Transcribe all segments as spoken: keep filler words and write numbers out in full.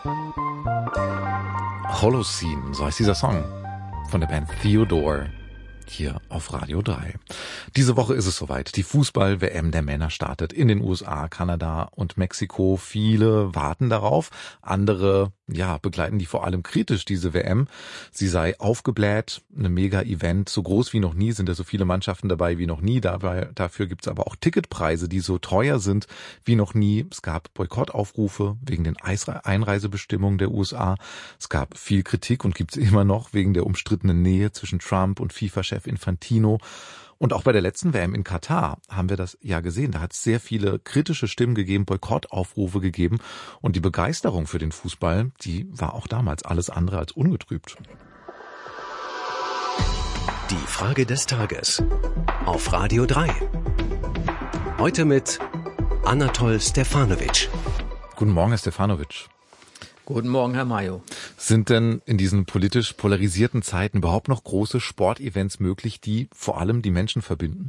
Holocene, so heißt dieser Song von der Band Theodore. Hier auf Radio drei. Diese Woche ist es soweit. Die Fußball-W M der Männer startet in den U S A, Kanada und Mexiko. Viele warten darauf. Andere, ja, begleiten die vor allem kritisch, diese W M. Sie sei aufgebläht, eine Mega-Event, so groß wie noch nie, sind ja so viele Mannschaften dabei wie noch nie. Dabei, dafür gibt's aber auch Ticketpreise, die so teuer sind wie noch nie. Es gab Boykottaufrufe wegen den Einreisebestimmungen der U S A. Es gab viel Kritik und gibt's immer noch wegen der umstrittenen Nähe zwischen Trump und FIFA-Chef Infantino. Und auch bei der letzten W M in Katar haben wir das ja gesehen. Da hat es sehr viele kritische Stimmen gegeben, Boykottaufrufe gegeben. Und die Begeisterung für den Fußball, die war auch damals alles andere als ungetrübt. Die Frage des Tages auf Radio drei. Heute mit Anatol Stefanovic. Guten Morgen, Herr Stefanovic. Guten Morgen, Herr Mayo. Sind denn in diesen politisch polarisierten Zeiten überhaupt noch große Sportevents möglich, die vor allem die Menschen verbinden?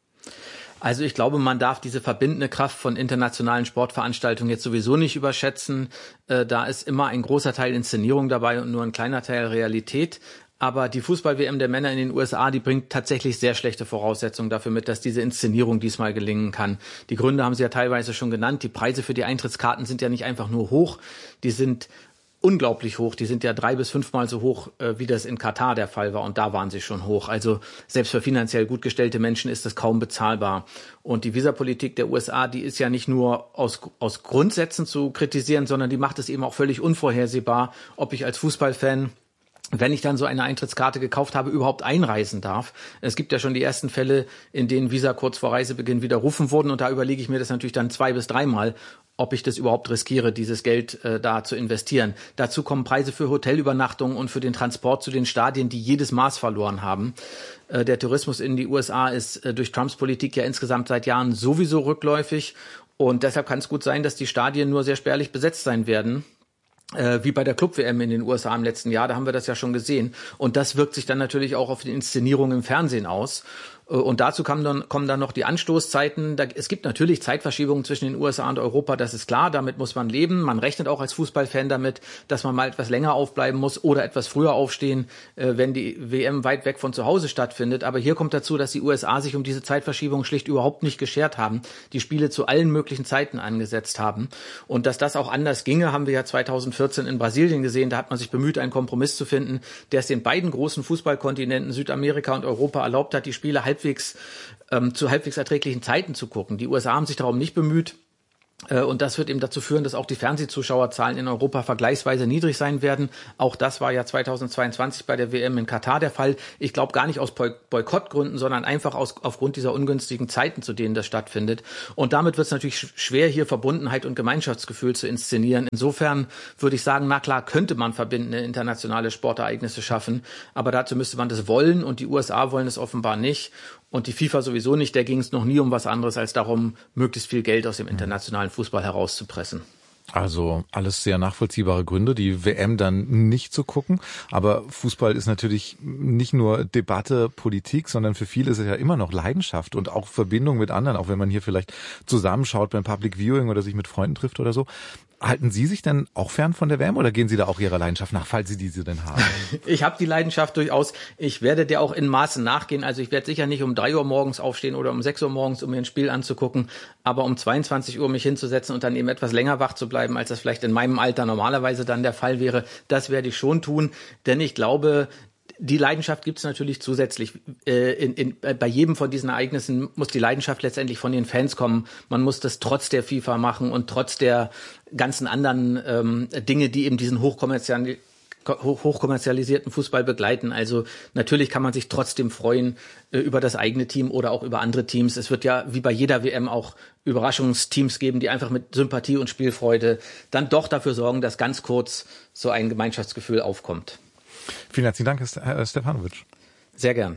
Also ich glaube, man darf diese verbindende Kraft von internationalen Sportveranstaltungen jetzt sowieso nicht überschätzen. Äh, da ist immer ein großer Teil Inszenierung dabei und nur ein kleiner Teil Realität. Aber die Fußball-W M der Männer in den U S A, die bringt tatsächlich sehr schlechte Voraussetzungen dafür mit, dass diese Inszenierung diesmal gelingen kann. Die Gründe haben Sie ja teilweise schon genannt. Die Preise für die Eintrittskarten sind ja nicht einfach nur hoch, die sind unglaublich hoch. Die sind ja drei bis fünfmal so hoch, äh, wie das in Katar der Fall war. Und da waren sie schon hoch. Also selbst für finanziell gut gestellte Menschen ist das kaum bezahlbar. Und die Visapolitik der U S A, die ist ja nicht nur aus, aus Grundsätzen zu kritisieren, sondern die macht es eben auch völlig unvorhersehbar, ob ich als Fußballfan, wenn ich dann so eine Eintrittskarte gekauft habe, überhaupt einreisen darf. Es gibt ja schon die ersten Fälle, in denen Visa kurz vor Reisebeginn widerrufen wurden. Und da überlege ich mir das natürlich dann zwei bis dreimal, ob ich das überhaupt riskiere, dieses Geld äh, da zu investieren. Dazu kommen Preise für Hotelübernachtungen und für den Transport zu den Stadien, die jedes Maß verloren haben. Äh, der Tourismus in die U S A ist äh, durch Trumps Politik ja insgesamt seit Jahren sowieso rückläufig. Und deshalb kann es gut sein, dass die Stadien nur sehr spärlich besetzt sein werden. Wie bei der Club-W M in den U S A im letzten Jahr, da haben wir das ja schon gesehen. Und das wirkt sich dann natürlich auch auf die Inszenierung im Fernsehen aus. Und dazu kommen dann, kommen dann noch die Anstoßzeiten. Da, es gibt natürlich Zeitverschiebungen zwischen den U S A und Europa, das ist klar, damit muss man leben. Man rechnet auch als Fußballfan damit, dass man mal etwas länger aufbleiben muss oder etwas früher aufstehen, äh, wenn die W M weit weg von zu Hause stattfindet. Aber hier kommt dazu, dass die U S A sich um diese Zeitverschiebung schlicht überhaupt nicht geschert haben, die Spiele zu allen möglichen Zeiten angesetzt haben. Und dass das auch anders ginge, haben wir ja zweitausendvierzehn in Brasilien gesehen. Da hat man sich bemüht, einen Kompromiss zu finden, der es den beiden großen Fußballkontinenten Südamerika und Europa erlaubt hat, die Spiele halbwegs ähm, zu halbwegs erträglichen Zeiten zu gucken. Die U S A haben sich darum nicht bemüht. Und das wird eben dazu führen, dass auch die Fernsehzuschauerzahlen in Europa vergleichsweise niedrig sein werden. Auch das war ja zweitausendzweiundzwanzig bei der W M in Katar der Fall. Ich glaube gar nicht aus Boykottgründen, sondern einfach aus, aufgrund dieser ungünstigen Zeiten, zu denen das stattfindet. Und damit wird es natürlich schwer, hier Verbundenheit und Gemeinschaftsgefühl zu inszenieren. Insofern würde ich sagen, na klar, könnte man verbindende internationale Sportereignisse schaffen. Aber dazu müsste man das wollen und die U S A wollen es offenbar nicht. Und die FIFA sowieso nicht, da ging es noch nie um was anderes als darum, möglichst viel Geld aus dem internationalen Fußball herauszupressen. Also alles sehr nachvollziehbare Gründe, die W M dann nicht zu gucken. Aber Fußball ist natürlich nicht nur Debatte, Politik, sondern für viele ist es ja immer noch Leidenschaft und auch Verbindung mit anderen, auch wenn man hier vielleicht zusammenschaut beim Public Viewing oder sich mit Freunden trifft oder so. Halten Sie sich denn auch fern von der W M oder gehen Sie da auch Ihrer Leidenschaft nach, falls Sie diese denn haben? Ich habe die Leidenschaft durchaus. Ich werde der auch in Maßen nachgehen. Also ich werde sicher nicht um drei Uhr morgens aufstehen oder um sechs Uhr morgens, um mir ein Spiel anzugucken, aber um zweiundzwanzig Uhr mich hinzusetzen und dann eben etwas länger wach zu bleiben, als das vielleicht in meinem Alter normalerweise dann der Fall wäre, das werde ich schon tun. Denn ich glaube, die Leidenschaft gibt es natürlich zusätzlich. Äh, in, in, bei jedem von diesen Ereignissen muss die Leidenschaft letztendlich von den Fans kommen. Man muss das trotz der FIFA machen und trotz der ganzen anderen ähm, Dinge, die eben diesen hochkommerziellen hochkommerzialisierten Fußball begleiten. Also natürlich kann man sich trotzdem freuen äh, über das eigene Team oder auch über andere Teams. Es wird ja wie bei jeder W M auch Überraschungsteams geben, die einfach mit Sympathie und Spielfreude dann doch dafür sorgen, dass ganz kurz so ein Gemeinschaftsgefühl aufkommt. Vielen herzlichen Dank, Herr Stefanovic. Sehr gern.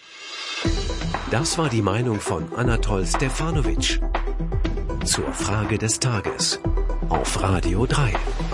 Das war die Meinung von Anatol Stefanovic zur Frage des Tages auf Radio drei.